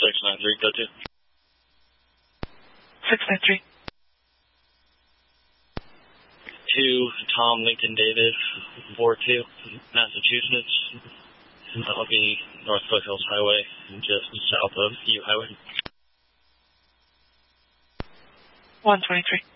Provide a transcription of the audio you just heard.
693, go to. 693. To Tom Lincoln David, 42, Massachusetts. That'll be North Foothills Highway, just south of U Highway. 123.